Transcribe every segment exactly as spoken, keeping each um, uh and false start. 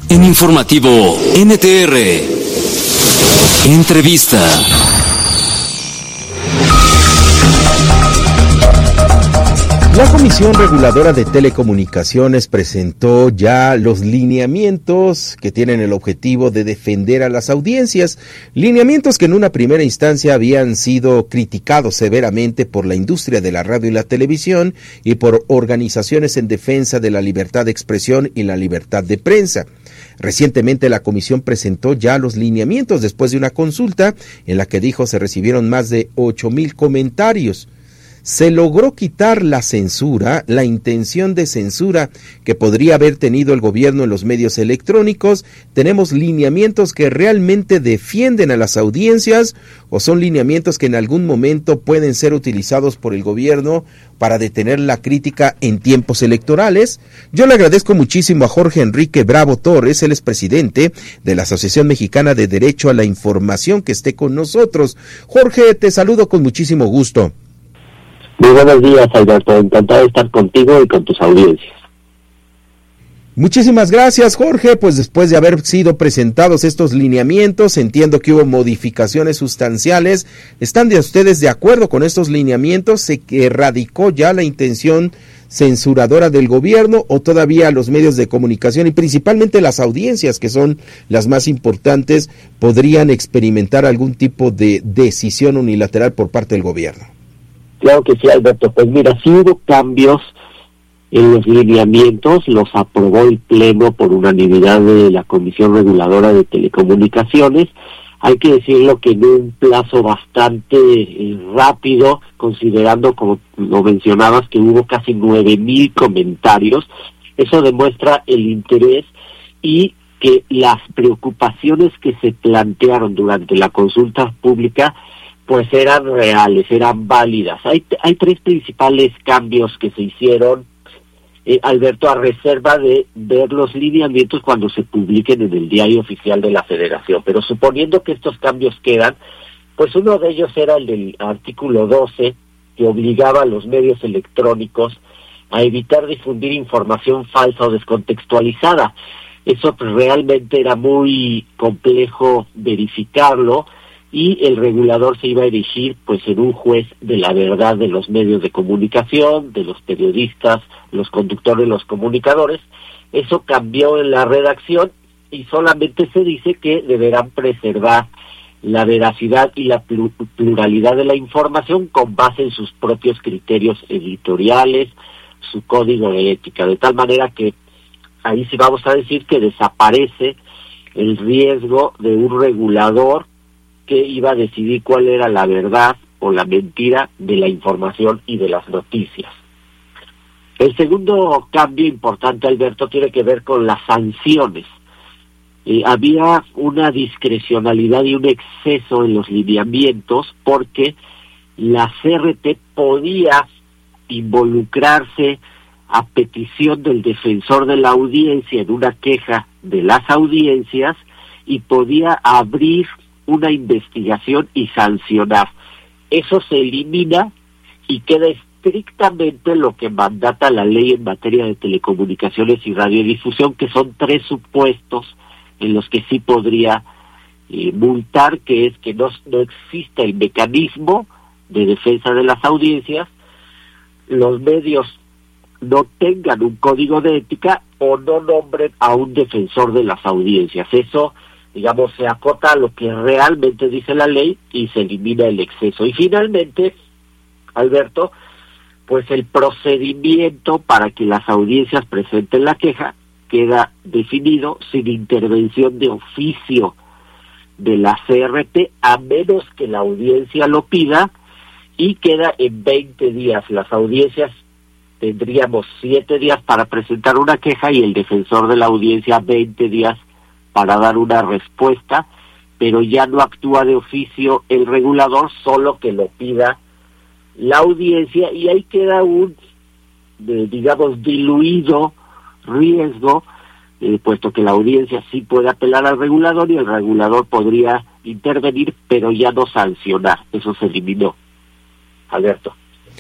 En Informativo N T R, entrevista. La Comisión Reguladora de Telecomunicaciones presentó ya los lineamientos que tienen el objetivo de defender a las audiencias, lineamientos que en una primera instancia habían sido criticados severamente por la industria de la radio y la televisión y por organizaciones en defensa de la libertad de expresión y la libertad de prensa. Recientemente la comisión presentó ya los lineamientos después de una consulta en la que dijo se recibieron más de ocho mil comentarios. Se logró quitar la censura, la intención de censura que podría haber tenido el gobierno en los medios electrónicos. Tenemos lineamientos que realmente defienden a las audiencias o son lineamientos que en algún momento pueden ser utilizados por el gobierno para detener la crítica en tiempos electorales. Yo le agradezco muchísimo a Jorge Enrique Bravo Torres, él es presidente de la Asociación Mexicana de Derecho a la Información, que esté con nosotros. Jorge, te saludo con muchísimo gusto. Muy buenos días, Alberto. Encantado de estar contigo y con tus audiencias. Muchísimas gracias, Jorge. Pues después de haber sido presentados estos lineamientos, entiendo que hubo modificaciones sustanciales. ¿Están de ustedes de acuerdo con estos lineamientos? ¿Se erradicó ya la intención censuradora del gobierno o todavía los medios de comunicación y principalmente las audiencias, que son las más importantes, podrían experimentar algún tipo de decisión unilateral por parte del gobierno? Claro que sí, Alberto. Pues mira, sí hubo cambios en los lineamientos, los aprobó el Pleno por unanimidad de la Comisión Reguladora de Telecomunicaciones. Hay que decirlo que en un plazo bastante eh, rápido, considerando, como lo mencionabas, que hubo casi nueve mil comentarios. Eso demuestra el interés y que las preocupaciones que se plantearon durante la consulta pública pues eran reales, eran válidas. Hay, hay tres principales cambios que se hicieron, eh, Alberto, a reserva de ver los lineamientos cuando se publiquen en el Diario Oficial de la Federación. Pero suponiendo que estos cambios quedan, pues uno de ellos era el del artículo doce, que obligaba a los medios electrónicos a evitar difundir información falsa o descontextualizada. Eso pues, realmente era muy complejo verificarlo, y el regulador se iba a erigir pues en un juez de la verdad de los medios de comunicación, de los periodistas, los conductores, los comunicadores. Eso cambió en la redacción y solamente se dice que deberán preservar la veracidad y la pluralidad de la información con base en sus propios criterios editoriales, su código de ética, de tal manera que ahí sí vamos a decir que desaparece el riesgo de un regulador que iba a decidir cuál era la verdad o la mentira de la información y de las noticias. El segundo cambio importante, Alberto, tiene que ver con las sanciones. Eh, había una discrecionalidad y un exceso en los lineamientos porque la C R T podía involucrarse a petición del defensor de la audiencia en una queja de las audiencias y podía abrir una investigación y sancionar. Eso se elimina y queda estrictamente lo que mandata la ley en materia de telecomunicaciones y radiodifusión, que son tres supuestos en los que sí podría eh, multar, que es que no, no exista el mecanismo de defensa de las audiencias, los medios no tengan un código de ética o no nombren a un defensor de las audiencias. Eso, digamos, se acota a lo que realmente dice la ley y se elimina el exceso. Y finalmente, Alberto, pues el procedimiento para que las audiencias presenten la queja queda definido sin intervención de oficio de la C R T, a menos que la audiencia lo pida, y queda en veinte días. Las audiencias tendríamos siete días para presentar una queja y el defensor de la audiencia veinte días para dar una respuesta, pero ya no actúa de oficio el regulador, solo que lo pida la audiencia, y ahí queda un, de, digamos, diluido riesgo, eh, puesto que la audiencia sí puede apelar al regulador y el regulador podría intervenir, pero ya no sancionar. Eso se eliminó, Alberto.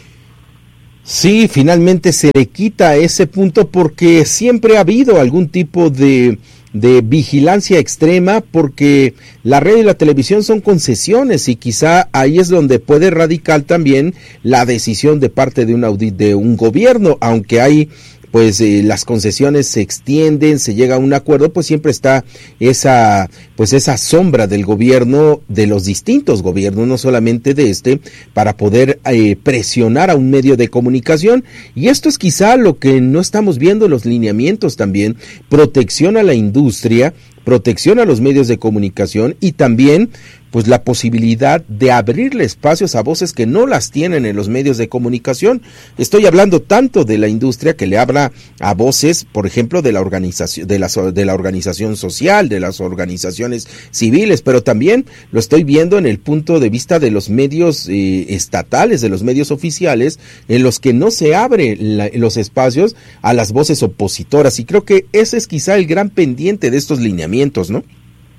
Sí, finalmente se le quita ese punto porque siempre ha habido algún tipo de de vigilancia extrema, porque la radio y la televisión son concesiones y quizá ahí es donde puede radicar también la decisión de parte de un audit de un gobierno, aunque hay pues eh, las concesiones se extienden, se llega a un acuerdo, pues siempre está esa pues esa sombra del gobierno, de los distintos gobiernos, no solamente de este, para poder eh, presionar a un medio de comunicación, y esto es quizá lo que no estamos viendo en los lineamientos también, protección a la industria, protección a los medios de comunicación y también pues la posibilidad de abrirle espacios a voces que no las tienen en los medios de comunicación. Estoy hablando tanto de la industria que le habla a voces, por ejemplo, de la organización, de la, de la organización social, de las organizaciones civiles, pero también lo estoy viendo en el punto de vista de los medios eh, estatales, de los medios oficiales, en los que no se abren los espacios a las voces opositoras, y creo que ese es quizá el gran pendiente de estos lineamientos, ¿no?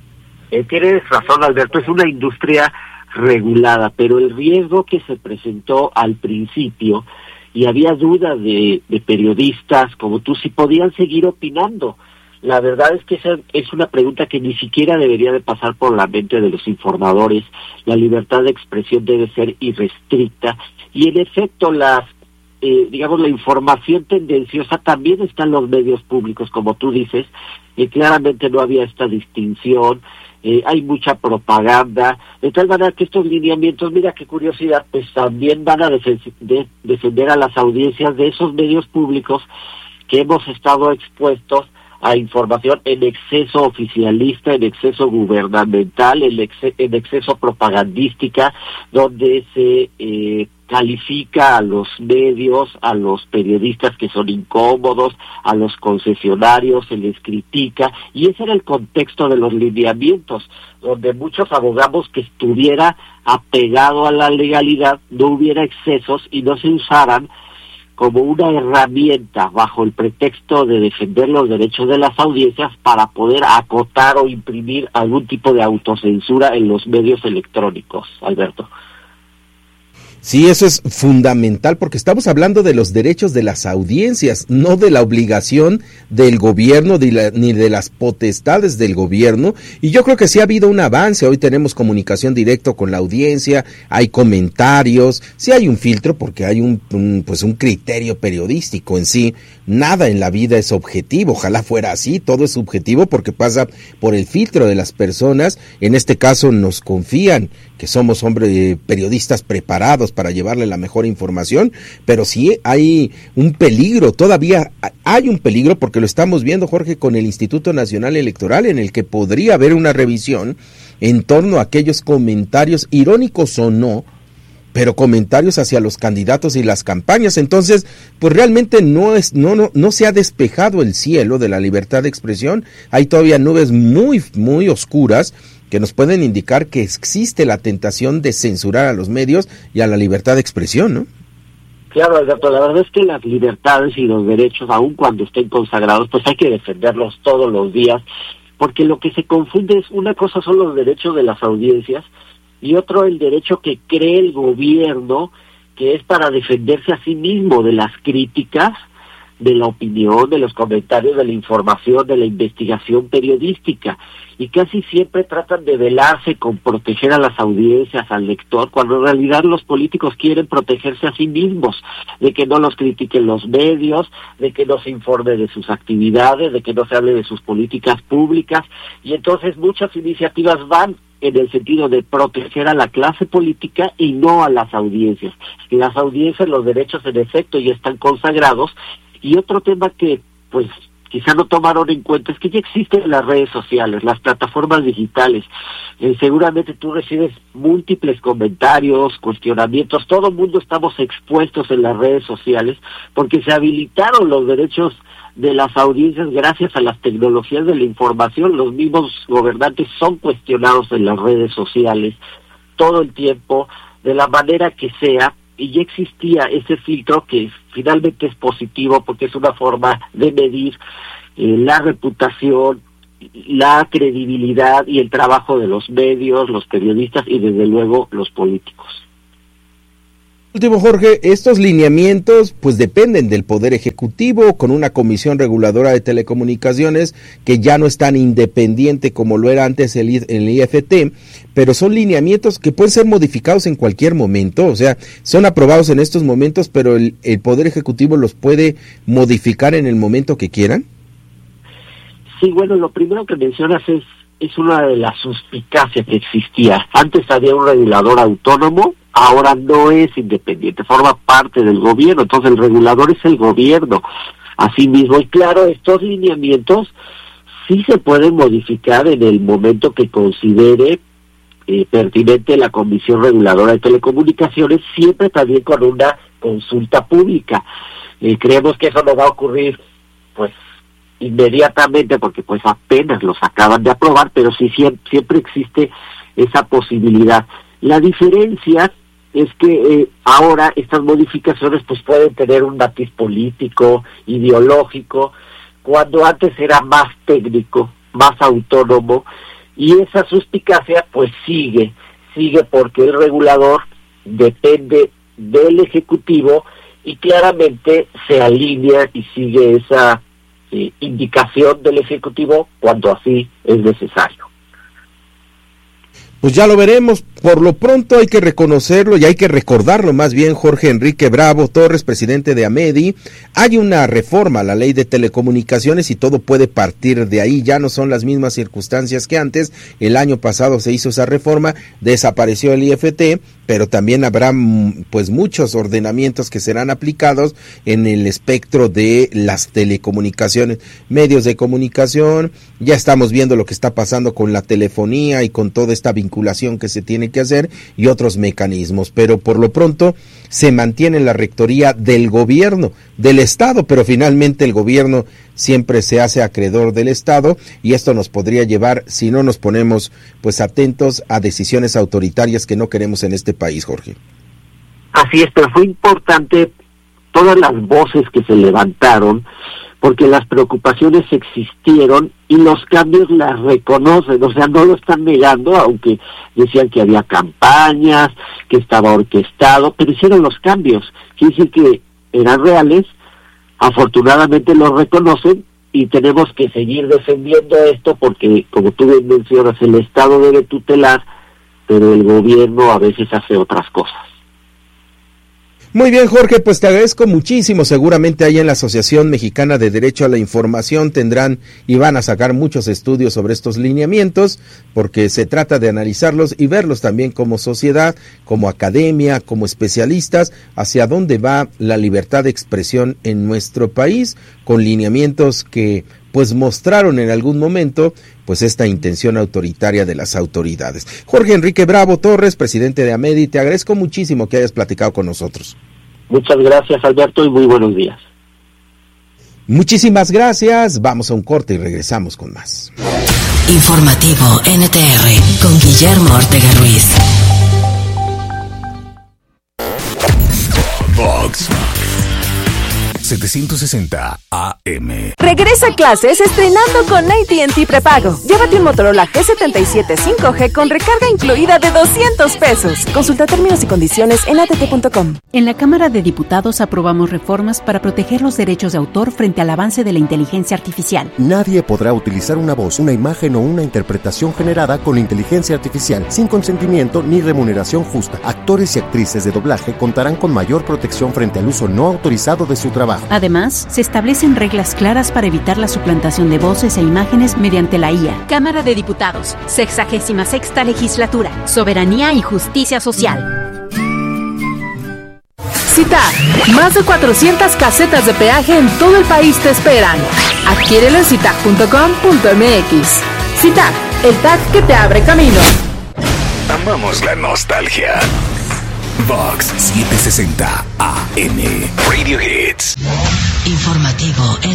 Eh, tienes razón, Alberto, es una industria regulada, pero el riesgo que se presentó al principio, y había dudas de, de periodistas como tú, si podían seguir opinando. La verdad es que esa es una pregunta que ni siquiera debería de pasar por la mente de los informadores. La libertad de expresión debe ser irrestricta, y en efecto las Eh, digamos, la información tendenciosa también está en los medios públicos, como tú dices, y eh, claramente no había esta distinción, eh, hay mucha propaganda, de tal manera que estos lineamientos, mira qué curiosidad, pues también van a defen- de, defender a las audiencias de esos medios públicos que hemos estado expuestos a información en exceso oficialista, en exceso gubernamental, en, ex- en exceso propagandística, donde se eh, califica a los medios, a los periodistas que son incómodos, a los concesionarios, se les critica, y ese era el contexto de los lineamientos, donde muchos abogamos que estuviera apegado a la legalidad, no hubiera excesos y no se usaran como una herramienta bajo el pretexto de defender los derechos de las audiencias para poder acotar o imprimir algún tipo de autocensura en los medios electrónicos, Alberto. Sí, eso es fundamental, porque estamos hablando de los derechos de las audiencias, no de la obligación del gobierno de la, ni de las potestades del gobierno, y yo creo que sí ha habido un avance. Hoy tenemos comunicación directa con la audiencia, hay comentarios, sí hay un filtro porque hay un, un pues un criterio periodístico en sí. Nada en la vida es objetivo, ojalá fuera así, todo es subjetivo porque pasa por el filtro de las personas. En este caso nos confían que somos hombres eh, periodistas preparados para llevarle la mejor información, pero sí hay un peligro, todavía hay un peligro, porque lo estamos viendo, Jorge, con el Instituto Nacional Electoral, en el que podría haber una revisión en torno a aquellos comentarios, irónicos o no, pero comentarios hacia los candidatos y las campañas. Entonces, pues realmente no es no no no se ha despejado el cielo de la libertad de expresión. Hay todavía nubes muy muy oscuras que nos pueden indicar que existe la tentación de censurar a los medios y a la libertad de expresión, ¿no? Claro, Alberto, la verdad es que las libertades y los derechos, aun cuando estén consagrados, pues hay que defenderlos todos los días, porque lo que se confunde es, una cosa son los derechos de las audiencias y otro el derecho que cree el gobierno, que es para defenderse a sí mismo de las críticas, de la opinión, de los comentarios, de la información, de la investigación periodística, y casi siempre tratan de velarse con proteger a las audiencias, al lector, cuando en realidad los políticos quieren protegerse a sí mismos, de que no los critiquen los medios, de que no se informe de sus actividades, de que no se hable de sus políticas públicas, y entonces muchas iniciativas van en el sentido de proteger a la clase política y no a las audiencias. Y las audiencias, los derechos en efecto ya están consagrados. Y otro tema que pues quizá no tomaron en cuenta es que ya existen las redes sociales, las plataformas digitales. Eh, seguramente tú recibes múltiples comentarios, cuestionamientos, todo el mundo estamos expuestos en las redes sociales porque se habilitaron los derechos de las audiencias gracias a las tecnologías de la información. Los mismos gobernantes son cuestionados en las redes sociales todo el tiempo, de la manera que sea, y ya existía ese filtro que finalmente es positivo porque es una forma de medir eh, la reputación, la credibilidad y el trabajo de los medios, los periodistas y desde luego los políticos. Último, Jorge, estos lineamientos pues dependen del Poder Ejecutivo, con una Comisión Reguladora de Telecomunicaciones que ya no es tan independiente como lo era antes el, el I F T, pero son lineamientos que pueden ser modificados en cualquier momento, o sea, son aprobados en estos momentos, pero el, el Poder Ejecutivo los puede modificar en el momento que quieran. Sí, bueno, lo primero que mencionas es, es una de las suspicacias que existía. Antes había un regulador autónomo, ahora no es independiente, forma parte del gobierno, entonces el regulador es el gobierno, así mismo, y claro, estos lineamientos sí se pueden modificar en el momento que considere eh, pertinente la Comisión Reguladora de Telecomunicaciones, siempre también con una consulta pública. Eh, creemos que eso no va a ocurrir, pues, inmediatamente, porque pues apenas los acaban de aprobar, pero sí siempre, siempre existe esa posibilidad. La diferencia es que eh, ahora estas modificaciones pues pueden tener un matiz político, ideológico, cuando antes era más técnico, más autónomo, y esa suspicacia pues sigue, sigue porque el regulador depende del Ejecutivo y claramente se alinea y sigue esa eh, indicación del Ejecutivo cuando así es necesario. Pues ya lo veremos. Por lo pronto hay que reconocerlo y hay que recordarlo más bien, Jorge Enrique Bravo Torres, presidente de AMEDI. Hay una reforma a la ley de telecomunicaciones y todo puede partir de ahí. Ya no son las mismas circunstancias que antes. El año pasado se hizo esa reforma, desapareció el I F T, pero también habrá pues muchos ordenamientos que serán aplicados en el espectro de las telecomunicaciones, medios de comunicación. Ya estamos viendo lo que está pasando con la telefonía y con toda esta vinculación que se tiene que hacer y otros mecanismos, pero por lo pronto se mantiene la rectoría del gobierno, del Estado, pero finalmente el gobierno siempre se hace acreedor del Estado y esto nos podría llevar, si no nos ponemos pues atentos, a decisiones autoritarias que no queremos en este país, Jorge. Así es, pero fue importante todas las voces que se levantaron, porque las preocupaciones existieron y los cambios las reconocen, o sea, no lo están negando, aunque decían que había campañas, que estaba orquestado, pero hicieron los cambios, quiere decir que eran reales, afortunadamente los reconocen y tenemos que seguir defendiendo esto porque, como tú bien mencionas, el Estado debe tutelar, pero el gobierno a veces hace otras cosas. Muy bien, Jorge, pues te agradezco muchísimo. Seguramente ahí en la Asociación Mexicana de Derecho a la Información tendrán y van a sacar muchos estudios sobre estos lineamientos, porque se trata de analizarlos y verlos también como sociedad, como academia, como especialistas, hacia dónde va la libertad de expresión en nuestro país, con lineamientos que pues mostraron en algún momento pues esta intención autoritaria de las autoridades. Jorge Enrique Bravo Torres, presidente de AMEDI, te agradezco muchísimo que hayas platicado con nosotros. Muchas gracias, Alberto, y muy buenos días. Muchísimas gracias, vamos a un corte y regresamos con más. Informativo N T R con Guillermo Ortega Ruiz. Vox setecientos sesenta A M. Regresa a clases estrenando con A T and T prepago. Llévate un Motorola G setenta y siete cinco G con recarga incluida de doscientos pesos. Consulta términos y condiciones en a t t punto com. En la Cámara de Diputados aprobamos reformas para proteger los derechos de autor frente al avance de la inteligencia artificial. Nadie podrá utilizar una voz, una imagen o una interpretación generada con inteligencia artificial sin consentimiento ni remuneración justa. Actores y actrices de doblaje contarán con mayor protección frente al uso no autorizado de su trabajo. Además, se establecen reglas claras para evitar la suplantación de voces e imágenes mediante la I A. Cámara de Diputados, sexagésima sexta legislatura, soberanía y justicia social. CITAG, más de cuatrocientas casetas de peaje en todo el país te esperan. Adquiérelo en citag punto com punto m x. CITAG, el tag que te abre camino. Amamos la nostalgia. Vox setecientos sesenta A M. Radio Hits. Informativo N